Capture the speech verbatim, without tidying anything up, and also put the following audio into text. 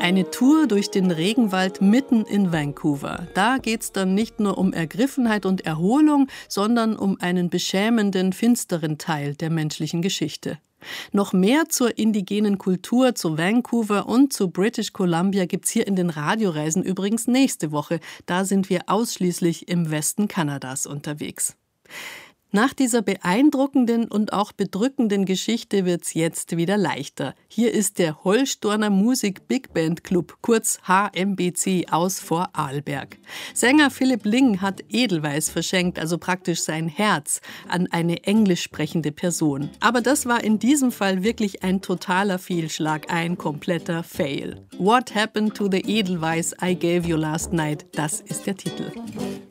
Eine Tour durch den Regenwald mitten in Vancouver. Da geht's dann nicht nur um Ergriffenheit und Erholung, sondern um einen beschämenden, finsteren Teil der menschlichen Geschichte. Noch mehr zur indigenen Kultur, zu Vancouver und zu British Columbia gibt's hier in den Radioreisen übrigens nächste Woche. Da sind wir ausschließlich im Westen Kanadas unterwegs. Nach dieser beeindruckenden und auch bedrückenden Geschichte wird's jetzt wieder leichter. Hier ist der Holstorner Musik Big Band Club, kurz H M B C, aus Vorarlberg. Sänger Philipp Ling hat Edelweiß verschenkt, also praktisch sein Herz, an eine englisch sprechende Person. Aber das war in diesem Fall wirklich ein totaler Fehlschlag, ein kompletter Fail. What happened to the Edelweiß I gave you last night? Das ist der Titel.